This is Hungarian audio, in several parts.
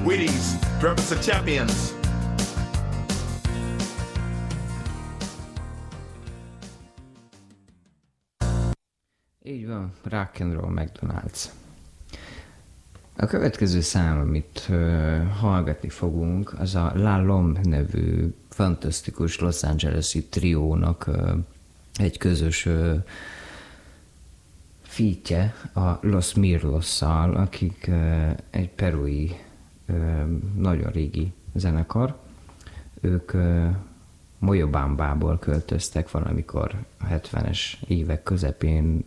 Wheaties, Breakfast of Champions. Így van, Rock and Roll McDonald's. A következő szám, amit hallgatni fogunk, az a La Lombe nevű fantasztikus Los Angeles-i triónak egy közös featje a Los Mirlosszal, akik egy perui, nagyon régi zenekar. Ők Moyobambából költöztek valamikor a 70-es évek közepén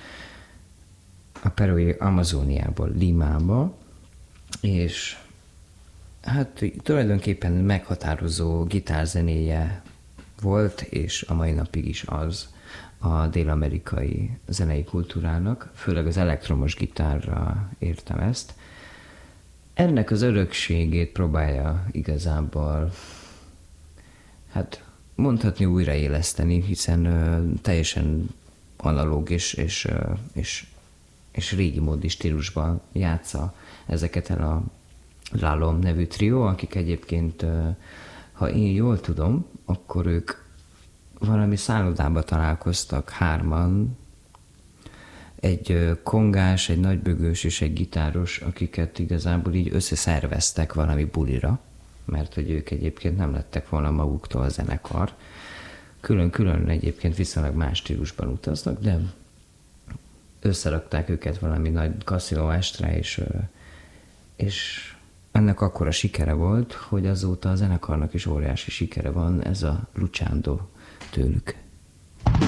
a perui Amazóniából Limába, és hát tulajdonképpen meghatározó gitárzenéje volt, és a mai napig is az a dél-amerikai zenei kultúrának, főleg az elektromos gitárra értem ezt. Ennek az örökségét próbálja igazából, hát mondhatni újraéleszteni, hiszen teljesen analóg és régi módi stílusban játsza ezeket el a La Lombe nevű trió, akik egyébként, ha én jól tudom, akkor ők valami szállodába találkoztak hárman, egy kongás, egy nagybögős és egy gitáros, akiket igazából így összeszerveztek valami bulira, mert hogy ők egyébként nem lettek volna maguktól a zenekar. Külön-külön egyébként viszonylag más stílusban utaznak, de összerakták őket valami nagy kaszinó estre, és ennek akkora sikere volt, hogy azóta a zenekarnak is óriási sikere van, ez a Luchando tőlük.